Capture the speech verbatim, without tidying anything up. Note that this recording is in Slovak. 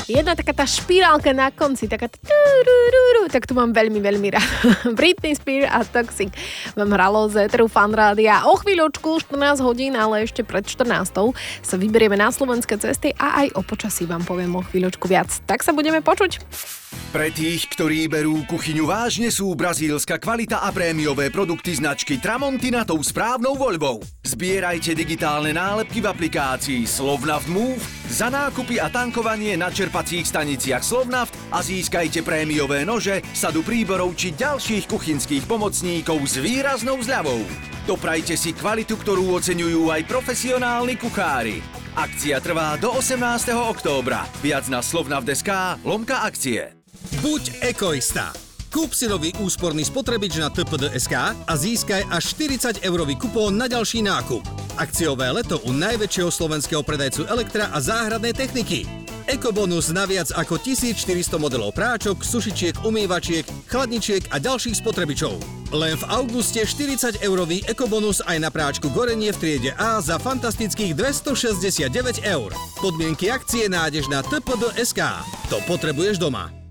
Jedna taká tá špirálka na konci, taká tá... tak tu mám veľmi, veľmi rád. Britney Spears a Toxic vám hralo z éteru Fan Rádia. O chvíľočku, štrnásť hodín, ale ešte pred štrnástou sa vyberieme na slovenské cesty a aj o počasí vám poviem o chvíľočku viac. Tak sa budeme počuť. Pre tých, ktorí berú kuchyňu vážne, sú brazílska kvalita a prémiové produkty značky Tramontina tou správnou voľbou. Zbierajte digitálne nálepky v aplikácii Slovnaft Move za nákupy a tankovanie na čerpacích staniciach Slovnaft a získajte prémiové nože, sadu príborov či ďalších kuchynských pomocníkov s výraznou zľavou. Doprajte si kvalitu, ktorú oceňujú aj profesionálni kuchári. Akcia trvá do osemnásteho októbra. Viac na slovnaft bodka es ká lomka akcie. Buď ekoista. Kúp si nový úsporný spotrebič na té pé dé bodka es ká a získaj až štyridsať eurový kupón na ďalší nákup. Akciové leto u najväčšieho slovenského predajcu elektra a záhradnej techniky. Ekobonus na viac ako tisícštyristo modelov práčok, sušičiek, umývačiek, chladničiek a ďalších spotrebičov. Len v auguste štyridsať eurový ekobonus aj na práčku Gorenie v triede A za fantastických dvestošesťdesiatdeväť eur. Podmienky akcie nájdeš na té pé dé bodka es ká. To potrebuješ doma.